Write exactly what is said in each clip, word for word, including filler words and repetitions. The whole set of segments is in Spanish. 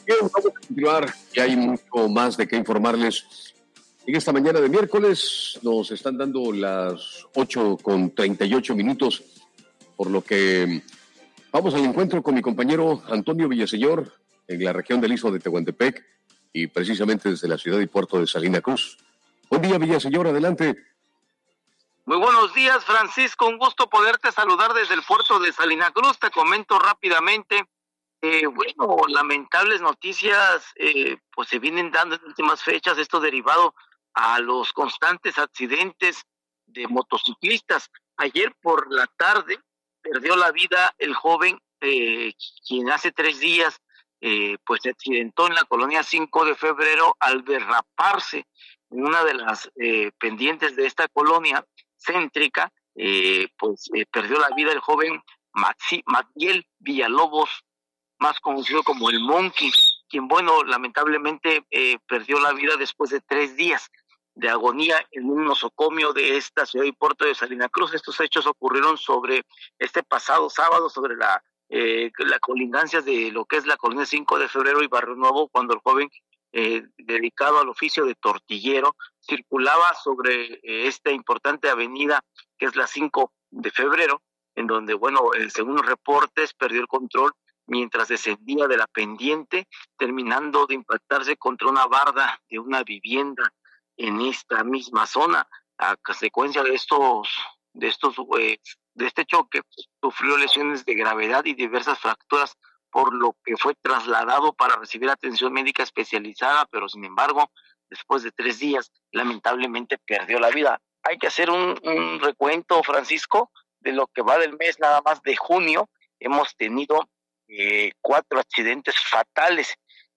Bien, vamos a continuar, y hay mucho más de qué informarles. En esta mañana de miércoles nos están dando las ocho con treinta y ocho minutos, por lo que vamos al encuentro con mi compañero Antonio Villaseñor en la región del Istmo de Tehuantepec y precisamente desde la ciudad y puerto de Salina Cruz. Buen día, Villaseñor, adelante. Muy buenos días, Francisco, un gusto poderte saludar desde el puerto de Salina Cruz. Te comento rápidamente, eh, bueno, lamentables noticias eh, pues se vienen dando en últimas fechas, esto derivado a los constantes accidentes de motociclistas. Ayer por la tarde perdió la vida el joven eh, quien hace tres días eh, pues se accidentó en la colonia cinco de febrero al derraparse en una de las eh, pendientes de esta colonia céntrica, eh, pues eh, perdió la vida el joven Maxi, Magdiel Villalobos, más conocido como el Monkey, quien, bueno, lamentablemente eh, perdió la vida después de tres días de agonía en un nosocomio de esta ciudad y puerto de Salina Cruz. Estos hechos ocurrieron sobre este pasado sábado, sobre la eh, la colindancia de lo que es la colonia cinco de febrero y Barrio Nuevo, cuando el joven eh, dedicado al oficio de tortillero circulaba sobre eh, esta importante avenida que es la cinco de febrero, en donde, bueno, eh, según los reportes, perdió el control mientras descendía de la pendiente, terminando de impactarse contra una barda de una vivienda en esta misma zona. A consecuencia de estos, de estos, eh, de este choque, sufrió lesiones de gravedad y diversas fracturas, por lo que fue trasladado para recibir atención médica especializada, pero sin embargo, después de tres días, lamentablemente perdió la vida. Hay que hacer un, un recuento, Francisco, de lo que va del mes nada más de junio. Hemos tenido eh, cuatro accidentes fatales.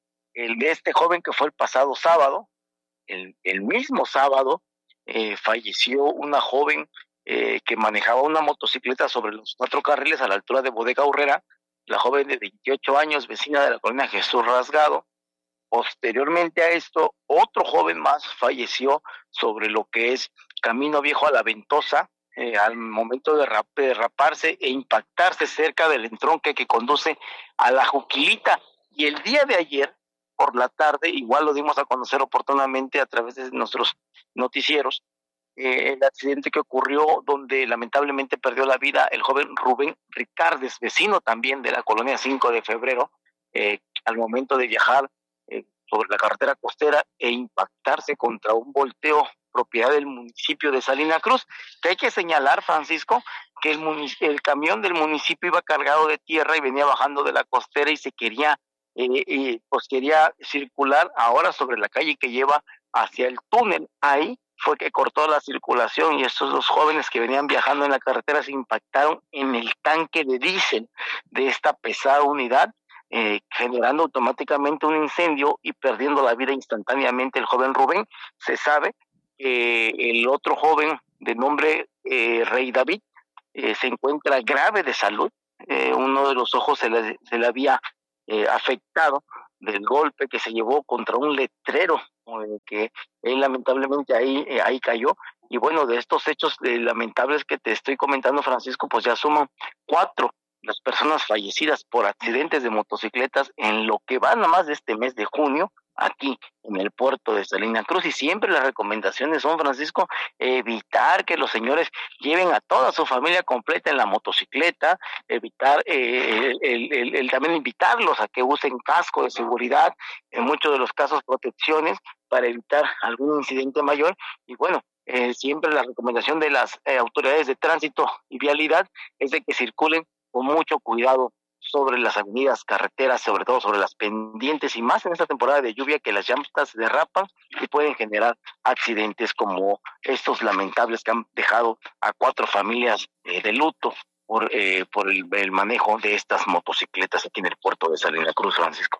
El de este joven que fue el pasado sábado, el, el mismo sábado, eh, falleció una joven eh, que manejaba una motocicleta sobre los cuatro carriles a la altura de Bodega Urrera, la joven de veintiocho años, vecina de la colonia Jesús Rasgado. Posteriormente a esto, otro joven más falleció sobre lo que es Camino Viejo a la Ventosa, eh, al momento de derraparse e impactarse cerca del entronque que conduce a la Juquilita. Y el día de ayer, por la tarde, igual lo dimos a conocer oportunamente a través de nuestros noticieros, eh, el accidente que ocurrió donde lamentablemente perdió la vida el joven Rubén Ricardes, vecino también de la colonia cinco de febrero, eh, al momento de viajar eh, sobre la carretera costera e impactarse contra un volteo propiedad del municipio de Salina Cruz. Que hay que señalar, Francisco, que el, munic- el camión del municipio iba cargado de tierra y venía bajando de la costera y se quería eh, eh, pues quería circular ahora sobre la calle que lleva hacia el túnel. Ahí fue que cortó la circulación y estos dos jóvenes que venían viajando en la carretera se impactaron en el tanque de diésel de esta pesada unidad, eh, generando automáticamente un incendio y perdiendo la vida instantáneamente el joven Rubén. Se sabe que el otro joven de nombre eh, Rey David eh, se encuentra grave de salud. Eh, uno de los ojos se le, se le había eh, afectado del golpe que se llevó contra un letrero eh, que él lamentablemente ahí, eh, ahí cayó. Y bueno, de estos hechos eh, lamentables que te estoy comentando, Francisco, pues ya suman cuatro las personas fallecidas por accidentes de motocicletas en lo que va nada más de este mes de junio aquí en el puerto de Salina Cruz. Y siempre las recomendaciones son, Francisco, evitar que los señores lleven a toda su familia completa en la motocicleta, evitar eh, el, el, el, el también invitarlos a que usen casco de seguridad, en muchos de los casos protecciones, para evitar algún incidente mayor. Y bueno, eh, siempre la recomendación de las eh, autoridades de tránsito y vialidad es de que circulen con mucho cuidado sobre las avenidas, carreteras, sobre todo sobre las pendientes, y más en esta temporada de lluvia que las llantas derrapan y pueden generar accidentes como estos lamentables que han dejado a cuatro familias eh, de luto por, eh, por el, el manejo de estas motocicletas aquí en el puerto de Salina Cruz, Francisco.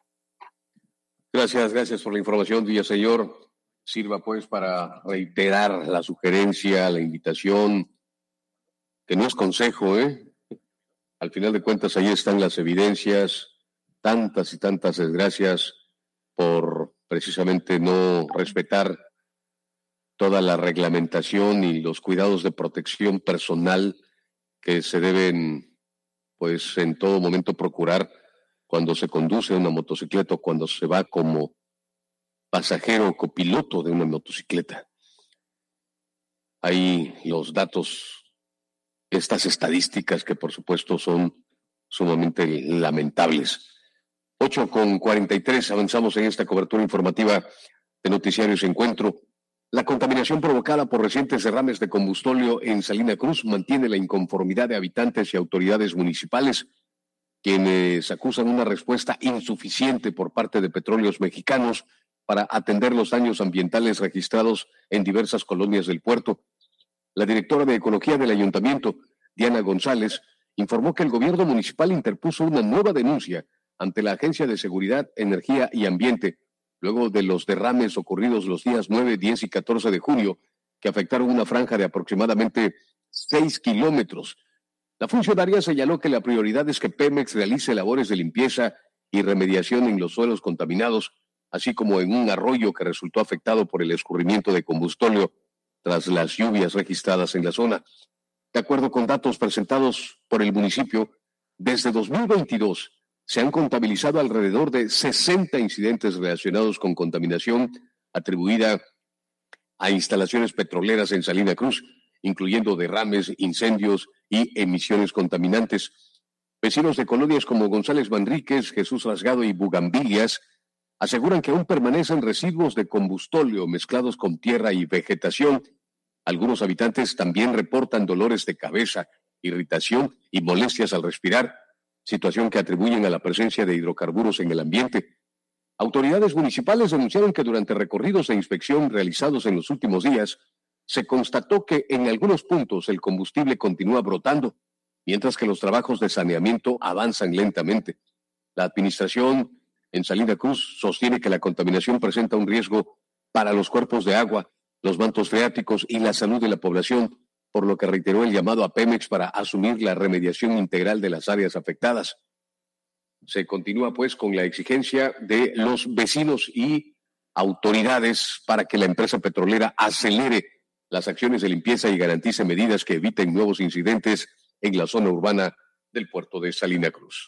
Gracias, gracias por la información, Villaseñor. Sirva pues para reiterar la sugerencia, la invitación, que no es consejo, ¿eh? Al final de cuentas, ahí están las evidencias, tantas y tantas desgracias por precisamente no respetar toda la reglamentación y los cuidados de protección personal que se deben, pues, en todo momento procurar cuando se conduce una motocicleta o cuando se va como pasajero o copiloto de una motocicleta. Hay los datos, estas estadísticas que por supuesto son sumamente lamentables. ocho con cuarenta y tres, avanzamos en esta cobertura informativa de Noticiarios Encuentro. La contaminación provocada por recientes derrames de combustóleo en Salina Cruz mantiene la inconformidad de habitantes y autoridades municipales, quienes acusan una respuesta insuficiente por parte de Petróleos Mexicanos para atender los daños ambientales registrados en diversas colonias del puerto. La directora de Ecología del Ayuntamiento, Diana González, informó que el gobierno municipal interpuso una nueva denuncia ante la Agencia de Seguridad, Energía y Ambiente, luego de los derrames ocurridos los días nueve, diez y catorce de junio, que afectaron una franja de aproximadamente seis kilómetros. La funcionaria señaló que la prioridad es que Pemex realice labores de limpieza y remediación en los suelos contaminados, así como en un arroyo que resultó afectado por el escurrimiento de combustóleo tras las lluvias registradas en la zona. De acuerdo con datos presentados por el municipio, desde dos mil veintidós se han contabilizado alrededor de sesenta incidentes relacionados con contaminación atribuida a instalaciones petroleras en Salina Cruz, incluyendo derrames, incendios y emisiones contaminantes. Vecinos de colonias como González Manríquez, Jesús Rasgado y Bugambilias aseguran que aún permanecen residuos de combustóleo mezclados con tierra y vegetación. Algunos habitantes también reportan dolores de cabeza, irritación y molestias al respirar, situación que atribuyen a la presencia de hidrocarburos en el ambiente. Autoridades municipales denunciaron que durante recorridos de inspección realizados en los últimos días, se constató que en algunos puntos el combustible continúa brotando, mientras que los trabajos de saneamiento avanzan lentamente. La administración en Salina Cruz sostiene que la contaminación presenta un riesgo para los cuerpos de agua, los mantos freáticos y la salud de la población, por lo que reiteró el llamado a Pemex para asumir la remediación integral de las áreas afectadas. Se continúa pues con la exigencia de los vecinos y autoridades para que la empresa petrolera acelere las acciones de limpieza y garantice medidas que eviten nuevos incidentes en la zona urbana del puerto de Salina Cruz.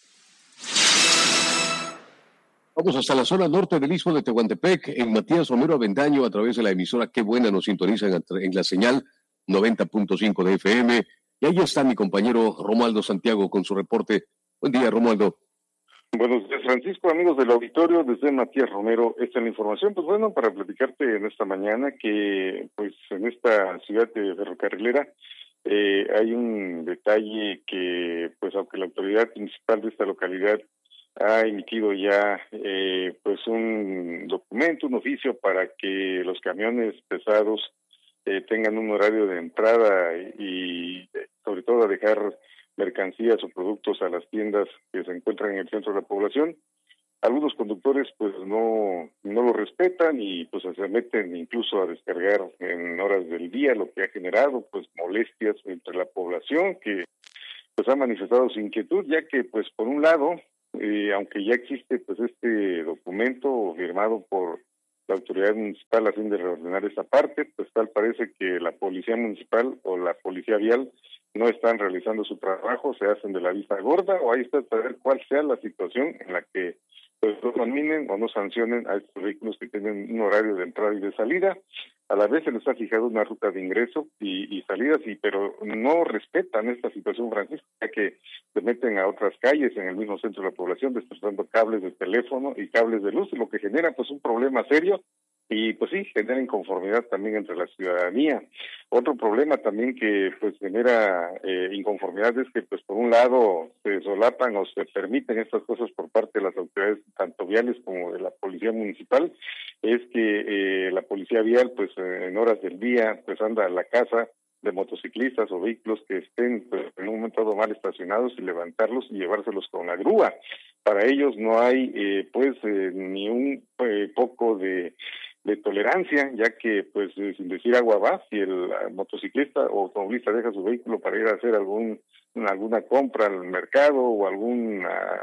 Vamos hasta la zona norte del Istmo de Tehuantepec, en Matías Romero Avendaño, a través de la emisora Qué Buena nos sintonizan en la señal noventa punto cinco de F M. Y ahí está mi compañero Romualdo Santiago con su reporte. Buen día, Romualdo. Buenos días, Francisco, amigos del auditorio, desde Matías Romero. Esta es la información, pues bueno, para platicarte en esta mañana que, pues, en esta ciudad de ferrocarrilera eh, hay un detalle que, pues, aunque la autoridad municipal de esta localidad ha emitido ya, eh, pues, un documento, un oficio para que los camiones pesados eh, tengan un horario de entrada y, y sobre todo a dejar mercancías o productos a las tiendas que se encuentran en el centro de la población. Algunos conductores pues no no lo respetan y pues se meten incluso a descargar en horas del día, lo que ha generado pues molestias entre la población que pues ha manifestado su inquietud, ya que pues por un lado, eh, aunque ya existe pues este documento firmado por la autoridad municipal a fin de reordenar esta parte, pues tal parece que la policía municipal o la policía vial no están realizando su trabajo, se hacen de la vista gorda, o ahí está saber cuál sea la situación en la que pues no nominen o no sancionen a estos vehículos que tienen un horario de entrada y de salida. A la vez se les ha fijado una ruta de ingreso y, y salidas, y pero no respetan esta situación, Francisco, ya que se meten a otras calles en el mismo centro de la población, destrozando cables de teléfono y cables de luz, lo que genera pues un problema serio y pues sí, genera inconformidad también entre la ciudadanía. Otro problema también que pues genera eh, inconformidad es que pues por un lado se solapan o se permiten estas cosas por parte de las autoridades tanto viales como de la policía municipal, es que eh, la policía vial pues en horas del día pues anda a la casa de motociclistas o vehículos que estén pues, en un momento dado mal estacionados y levantarlos y llevárselos con la grúa. Para ellos no hay eh, pues eh, ni un eh, poco de de tolerancia, ya que, pues, eh, sin decir agua va, si el uh, motociclista o automovilista deja su vehículo para ir a hacer algún alguna compra al mercado o alguna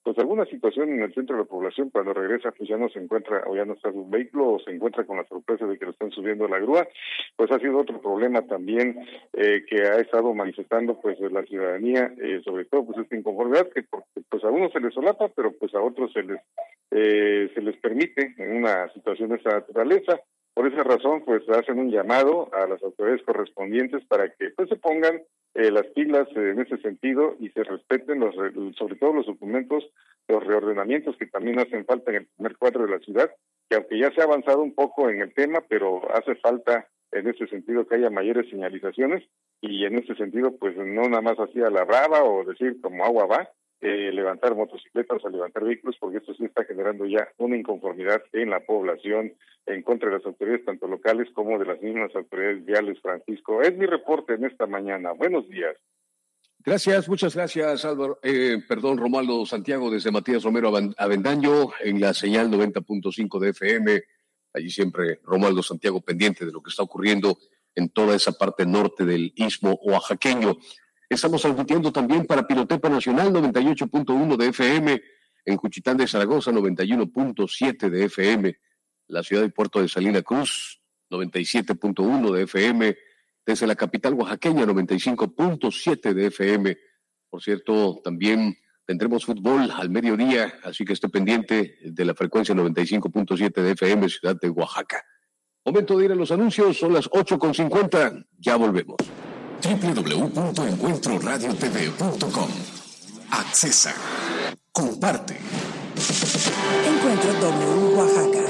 pues alguna situación en el centro de la población, cuando regresa pues ya no se encuentra o ya no está su vehículo o se encuentra con la sorpresa de que lo están subiendo a la grúa. Pues ha sido otro problema también eh, que ha estado manifestando pues la ciudadanía, eh, sobre todo pues esta inconformidad que porque, pues a unos se les solapa, pero pues a otros se les eh, se les permite en una situación de esta naturaleza. Por esa razón, pues hacen un llamado a las autoridades correspondientes para que pues se pongan eh, las pilas eh, en ese sentido y se respeten los, sobre todo los documentos, los reordenamientos que también hacen falta en el primer cuadro de la ciudad, que aunque ya se ha avanzado un poco en el tema, pero hace falta en ese sentido que haya mayores señalizaciones y en ese sentido pues no nada más así a la brava o decir como agua va, Eh, levantar motocicletas o levantar vehículos, porque esto sí está generando ya una inconformidad en la población en contra de las autoridades tanto locales como de las mismas autoridades viales. Francisco, es mi reporte en esta mañana. Buenos días. Gracias, muchas gracias, Álvaro. Eh, perdón, Romualdo Santiago, desde Matías Romero Avendaño, en la señal noventa punto cinco de F M. Allí siempre Romualdo Santiago pendiente de lo que está ocurriendo en toda esa parte norte del istmo oaxaqueño. Estamos transmitiendo también para Pinotepa Nacional noventa y ocho punto uno de F M, en Juchitán de Zaragoza noventa y uno punto siete de F M, la ciudad y puerto de Salina Cruz noventa y siete punto uno de F M, desde la capital oaxaqueña noventa y cinco punto siete de F M. Por cierto, también tendremos fútbol al mediodía, así que esté pendiente de la frecuencia noventa y cinco punto siete de F M, ciudad de Oaxaca. Momento de ir a los anuncios, son las ocho con cincuenta, ya volvemos. doble u doble u doble u punto encuentro radio t v punto com. Accesa. Comparte. Encuentro W Oaxaca.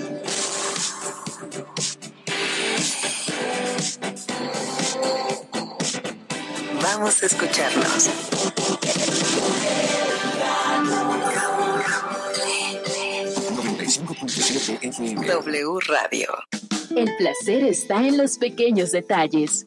Vamos a escucharnos. noventa y cinco punto siete F M. W Radio. El placer está en los pequeños detalles.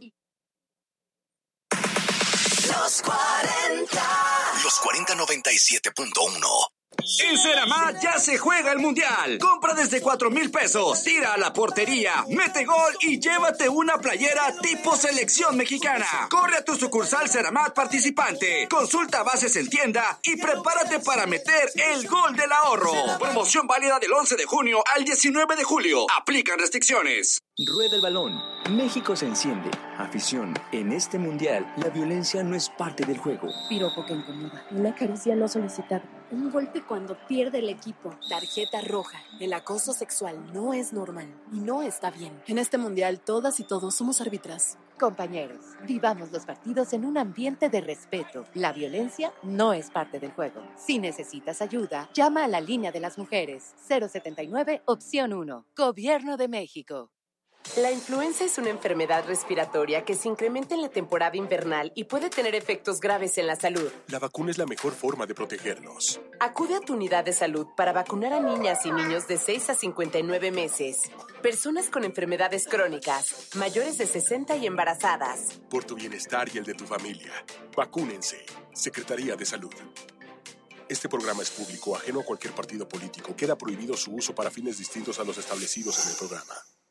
Los cuarenta. Los cuarenta noventa y siete punto uno. En Ceramat ya se juega el Mundial. Compra desde cuatro mil pesos, tira a la portería, mete gol y llévate una playera tipo selección mexicana. Corre a tu sucursal Ceramat participante, consulta bases en tienda y prepárate para meter el gol del ahorro. Promoción válida del once de junio al diecinueve de julio. Aplican restricciones. Rueda el balón. México se enciende. Afición. En este mundial, la violencia no es parte del juego. Piropo que incomoda. Una caricia no solicitada. Un golpe cuando pierde el equipo. Tarjeta roja. El acoso sexual no es normal y no está bien. En este mundial, todas y todos somos árbitras. Compañeros, vivamos los partidos en un ambiente de respeto. La violencia no es parte del juego. Si necesitas ayuda, llama a la línea de las mujeres. cero setenta y nueve, opción uno. Gobierno de México. La influenza es una enfermedad respiratoria que se incrementa en la temporada invernal y puede tener efectos graves en la salud. La vacuna es la mejor forma de protegernos. Acude a tu unidad de salud para vacunar a niñas y niños de seis a cincuenta y nueve meses, personas con enfermedades crónicas, mayores de sesenta y embarazadas. Por tu bienestar y el de tu familia, vacúnense. Secretaría de Salud. Este programa es público, ajeno a cualquier partido político. Queda prohibido su uso para fines distintos a los establecidos en el programa.